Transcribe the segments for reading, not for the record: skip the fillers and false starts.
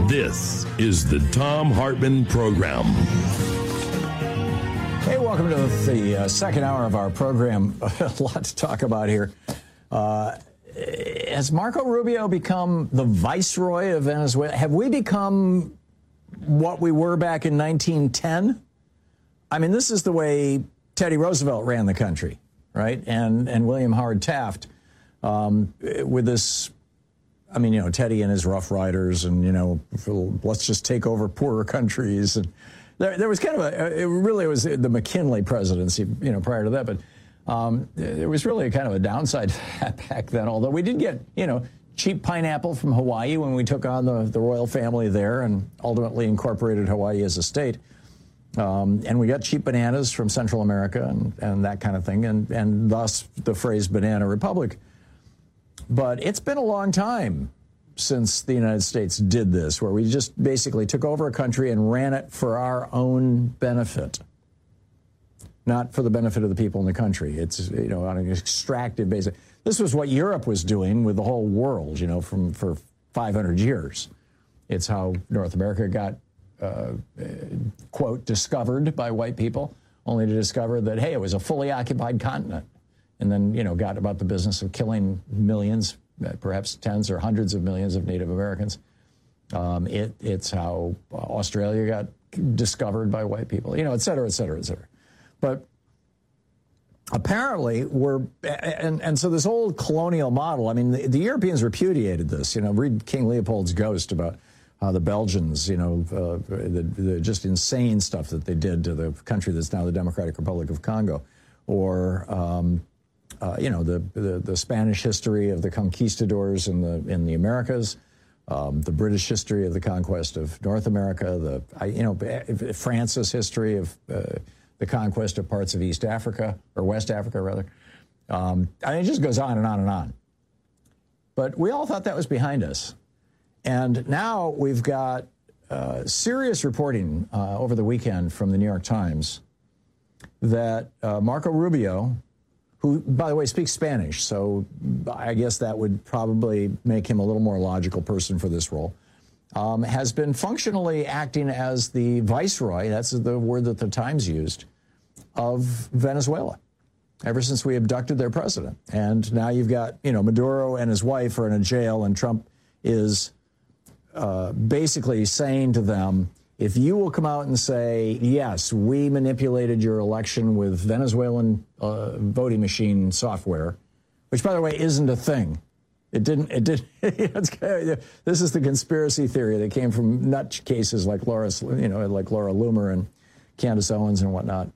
This is the Thom Hartmann Program. Hey, welcome to the second hour of our program. A lot to talk about here. Has Marco Rubio become the viceroy of Venezuela? Have we become what we were back in 1910? I mean, this is the way Teddy Roosevelt ran the country, right? And William Howard Taft with this. I mean, you know, Teddy and his Rough Riders and, you know, let's just take over poorer countries. And there was kind of it really was the McKinley presidency, you know, prior to that. But there was really kind of a downside to that back then, although we did get, you know, cheap pineapple from Hawaii when we took on the royal family there and ultimately incorporated Hawaii as a state. And we got cheap bananas from Central America and that kind of thing, and thus the phrase banana republic. But it's been a long time since the United States did this, where we just basically took over a country and ran it for our own benefit, not for the benefit of the people in the country. It's, you know, on an extractive basis. This was what Europe was doing with the whole world, you know, for 500 years. It's how North America got, quote, discovered by white people, only to discover that, hey, it was a fully occupied continent. And then, you know, got about the business of killing millions, perhaps tens or hundreds of millions of Native Americans. It's how Australia got discovered by white people, you know, et cetera, et cetera, et cetera. But apparently and so this old colonial model, I mean, the Europeans repudiated this. You know, read King Leopold's Ghost about how the Belgians, you know, the just insane stuff that they did to the country that's now the Democratic Republic of Congo. Or, you know, the Spanish history of the conquistadors in the Americas, the British history of the conquest of North America, France's history of the conquest of parts of East Africa, or West Africa, rather. I mean, it just goes on and on and on. But we all thought that was behind us. And now we've got serious reporting over the weekend from the New York Times that Marco Rubio, who, by the way, speaks Spanish, so I guess that would probably make him a little more logical person for this role, has been functionally acting as the viceroy, that's the word that the Times used, of Venezuela, ever since we abducted their president. And now you've got, you know, Maduro and his wife are in a jail, and Trump is basically saying to them, if you will come out and say, yes, we manipulated your election with Venezuelan voting machine software, which, by the way, isn't a thing. It didn't. This is the conspiracy theory that came from nutcases like Laura Loomer and Candace Owens and whatnot.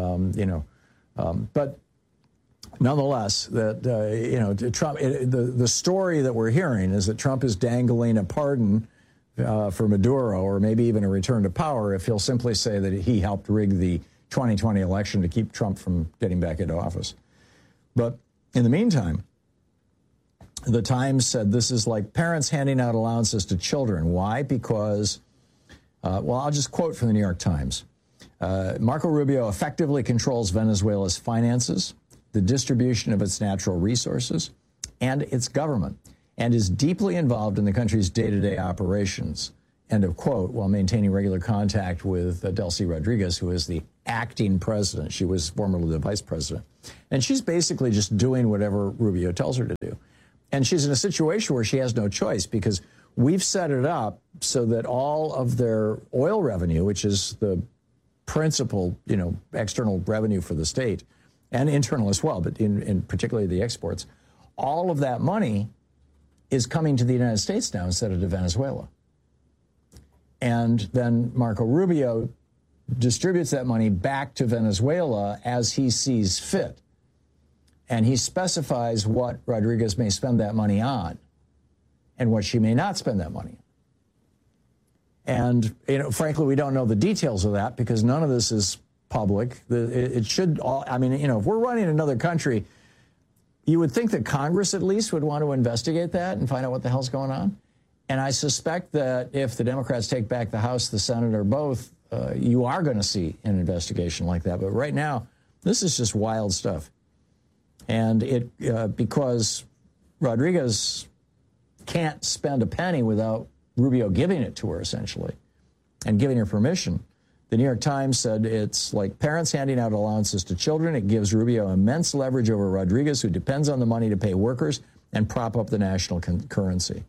But nonetheless, that Trump. The story that we're hearing is that Trump is dangling a pardon for Maduro, or maybe even a return to power, if he'll simply say that he helped rig the 2020 election to keep Trump from getting back into office. But in the meantime, the Times said this is like parents handing out allowances to children. Why? Because, I'll just quote from the New York Times. Marco Rubio effectively controls Venezuela's finances, the distribution of its natural resources, and its government, and is deeply involved in the country's day-to-day operations, end of quote, while maintaining regular contact with Delcy Rodriguez, who is the acting president. She was formerly the vice president. And she's basically just doing whatever Rubio tells her to do. And she's in a situation where she has no choice, because we've set it up so that all of their oil revenue, which is the principal, you know, external revenue for the state, and internal as well, but in particularly the exports, all of that money is coming to the United States now instead of to Venezuela. And then Marco Rubio distributes that money back to Venezuela as he sees fit. And he specifies what Rodriguez may spend that money on and what she may not spend that money on. And, you know, frankly, we don't know the details of that because none of this is public. It should all, I mean, you know, if we're running another country, you would think that Congress at least would want to investigate that and find out what the hell's going on. And I suspect that if the Democrats take back the House, the Senate, or both, you are going to see an investigation like that. But right now, this is just wild stuff. And because Rodriguez can't spend a penny without Rubio giving it to her, essentially, and giving her permission. The New York Times said it's like parents handing out allowances to children. It gives Rubio immense leverage over Rodriguez, who depends on the money to pay workers and prop up the national currency.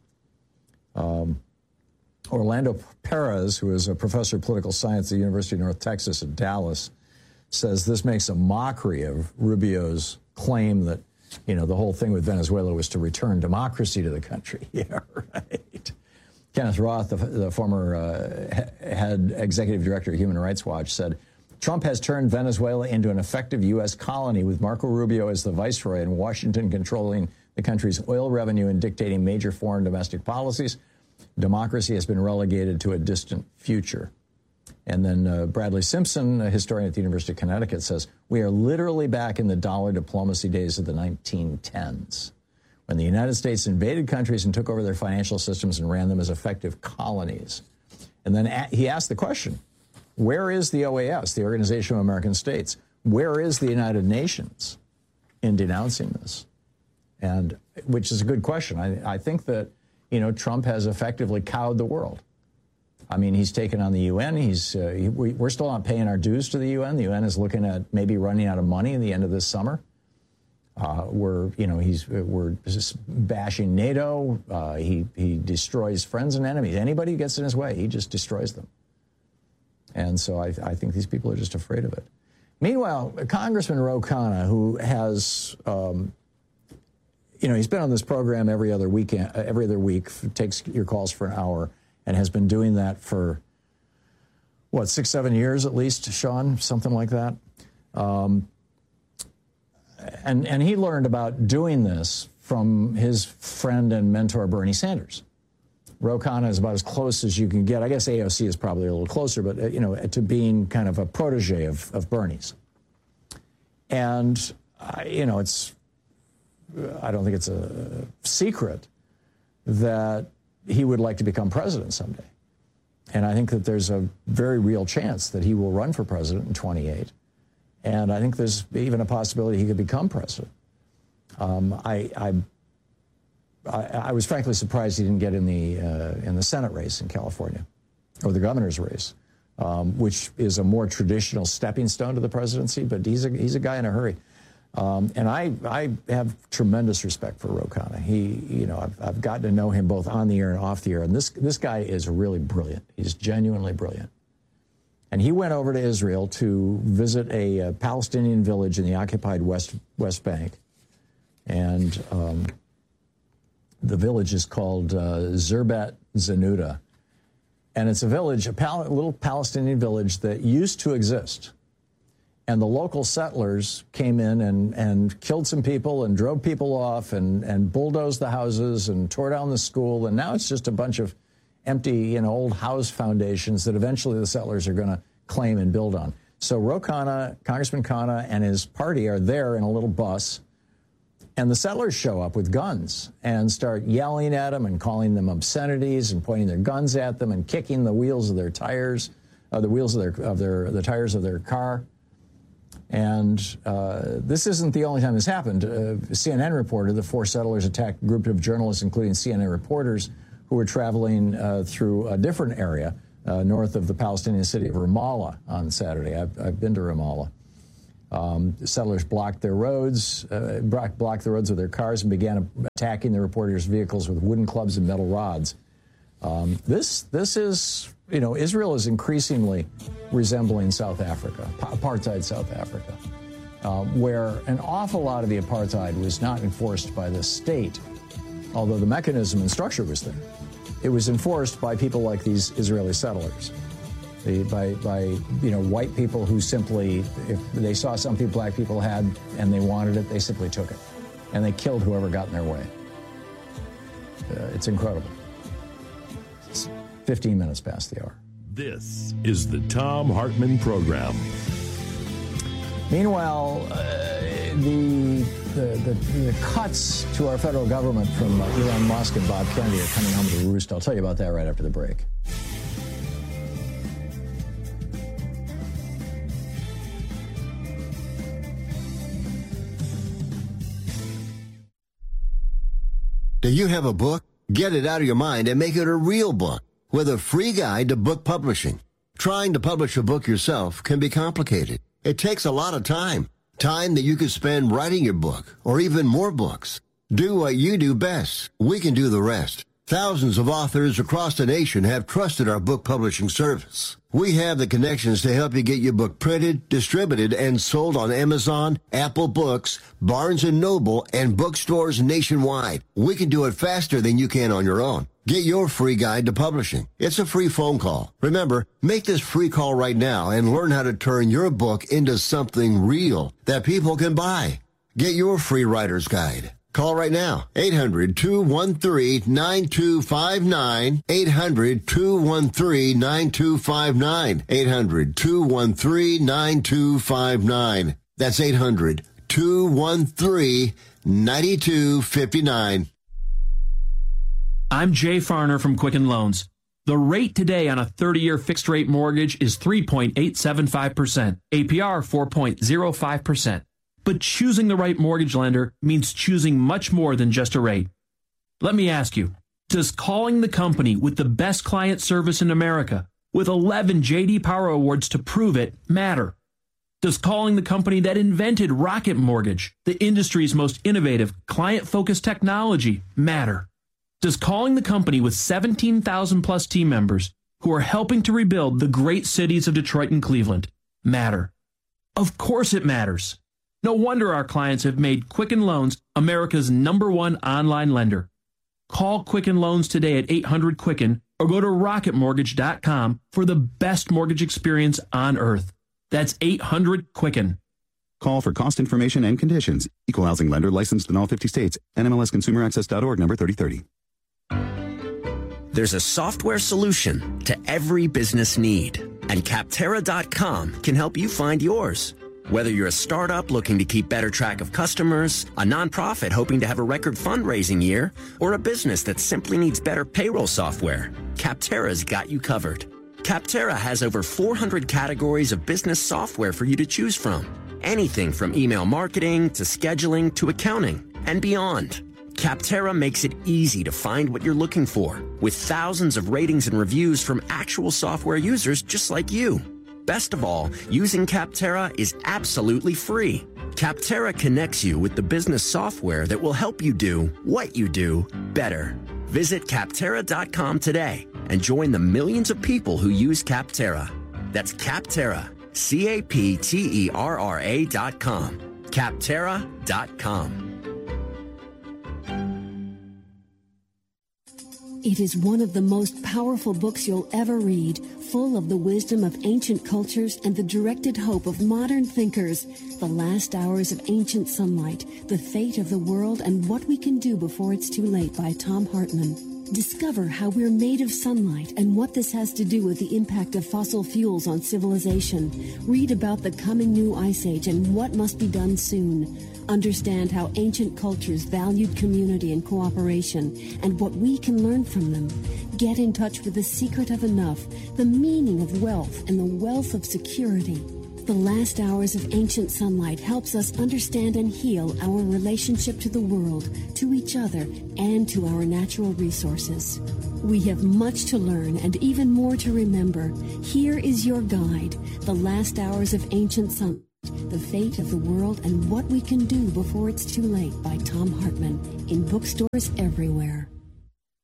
Orlando Perez, who is a professor of political science at the University of North Texas at Dallas, says this makes a mockery of Rubio's claim that, the whole thing with Venezuela was to return democracy to the country. Yeah, right. Kenneth Roth, the former head executive director of Human Rights Watch, said, Trump has turned Venezuela into an effective U.S. colony with Marco Rubio as the viceroy and Washington controlling the country's oil revenue and dictating major foreign domestic policies. Democracy has been relegated to a distant future. And then Bradley Simpson, a historian at the University of Connecticut, says, we are literally back in the dollar diplomacy days of the 1910s, when the United States invaded countries and took over their financial systems and ran them as effective colonies. And then he asked the question, where is the OAS, the Organization of American States? Where is the United Nations in denouncing this? And which is a good question. I think that, Trump has effectively cowed the world. I mean, he's taken on the UN. We're still not paying our dues to the UN. The UN is looking at maybe running out of money at the end of this summer. We're just bashing NATO. He destroys friends and enemies. Anybody who gets in his way, he just destroys them. And so I think these people are just afraid of it. Meanwhile, Congressman Ro Khanna, who has, he's been on this program every other week, takes your calls for an hour, and has been doing that for, 6-7 years at least, Sean, something like that. And he learned about doing this from his friend and mentor, Bernie Sanders. Ro Khanna is about as close as you can get. I guess AOC is probably a little closer, but, to being kind of a protege of Bernie's. And, I don't think it's a secret that he would like to become president someday. And I think that there's a very real chance that he will run for president in 2028. And I think there's even a possibility he could become president. I was frankly surprised he didn't get in the Senate race in California, or the governor's race, which is a more traditional stepping stone to the presidency. But he's a guy in a hurry, and I have tremendous respect for Ro Khanna. I've gotten to know him both on the air and off the air, and this guy is really brilliant. He's genuinely brilliant. And he went over to Israel to visit a Palestinian village in the occupied West Bank. And the village is called Zerbet Zenuda. And it's a village, little Palestinian village that used to exist. And the local settlers came in and killed some people and drove people off and bulldozed the houses and tore down the school. And now it's just a bunch of empty, old house foundations that eventually the settlers are going to claim and build on. So Ro Khanna, Congressman Khanna, and his party are there in a little bus, and the settlers show up with guns and start yelling at them and calling them obscenities and pointing their guns at them and kicking the wheels of their tires, the tires of their car. And this isn't the only time this happened. CNN reported the 4 settlers attacked a group of journalists, including CNN reporters, who were traveling through a different area north of the Palestinian city of Ramallah on Saturday. I've been to Ramallah. The settlers blocked their roads, blocked the roads with their cars, and began attacking the reporters' vehicles with wooden clubs and metal rods. This is, Israel is increasingly resembling South Africa, apartheid South Africa, where an awful lot of the apartheid was not enforced by the state, although the mechanism and structure was there. It was enforced by people like these Israeli settlers, by white people who simply, if they saw something black people had and they wanted it, they simply took it. And they killed whoever got in their way. It's incredible. It's 15 minutes past the hour. This is the Thom Hartmann Program. Meanwhile, the cuts to our federal government from Elon Musk and Bob Kennedy are coming home to roost. I'll tell you about that right after the break. Do you have a book, Get it out of your mind and make it a real book with a free guide to book publishing. Trying to publish a book yourself can be complicated. It takes a lot of time that you could spend writing your book or even more books. Do what you do best. We can do the rest. Thousands of authors across the nation have trusted our book publishing service. We have the connections to help you get your book printed, distributed, and sold on Amazon, Apple Books, Barnes & Noble, and bookstores nationwide. We can do it faster than you can on your own. Get your free guide to publishing. It's a free phone call. Remember, make this free call right now and learn how to turn your book into something real that people can buy. Get your free writer's guide. Call right now, 800-213-9259, 800-213-9259, 800-213-9259. That's 800-213-9259. I'm Jay Farner from Quicken Loans. The rate today on a 30-year fixed-rate mortgage is 3.875%, APR 4.05%. But choosing the right mortgage lender means choosing much more than just a rate. Let me ask you, does calling the company with the best client service in America, with 11 J.D. Power Awards to prove it, matter? Does calling the company that invented Rocket Mortgage, the industry's most innovative, client-focused technology, matter? Does calling the company with 17,000-plus team members who are helping to rebuild the great cities of Detroit and Cleveland matter? Of course it matters. No wonder our clients have made Quicken Loans America's #1 online lender. Call Quicken Loans today at 800-QUICKEN or go to rocketmortgage.com for the best mortgage experience on earth. That's 800-QUICKEN. Call for cost information and conditions. Equal housing lender licensed in all 50 states. NMLSconsumeraccess.org number 3030. There's a software solution to every business need, and Capterra.com can help you find yours. Whether you're a startup looking to keep better track of customers, a nonprofit hoping to have a record fundraising year, or a business that simply needs better payroll software, Capterra's got you covered. Capterra has over 400 categories of business software for you to choose from. Anything from email marketing to scheduling to accounting and beyond. Capterra makes it easy to find what you're looking for, with thousands of ratings and reviews from actual software users just like you. Best of all, using Capterra is absolutely free. Capterra connects you with the business software that will help you do what you do better. Visit Capterra.com today and join the millions of people who use Capterra. That's Capterra, Capterra.com. Capterra.com. It is one of the most powerful books you'll ever read, full of the wisdom of ancient cultures and the directed hope of modern thinkers. The Last Hours of Ancient Sunlight, The Fate of the World and What We Can Do Before It's Too Late by Tom Hartman. Discover how we're made of sunlight and what this has to do with the impact of fossil fuels on civilization. Read about the coming new ice age and what must be done soon. Understand how ancient cultures valued community and cooperation and what we can learn from them. Get in touch with the secret of enough, the meaning of wealth, and the wealth of security. The Last Hours of Ancient Sunlight helps us understand and heal our relationship to the world, to each other, and to our natural resources. We have much to learn and even more to remember. Here is your guide, The Last Hours of Ancient Sunlight, The Fate of the World and What We Can Do Before It's Too Late by Tom Hartman, in bookstores everywhere.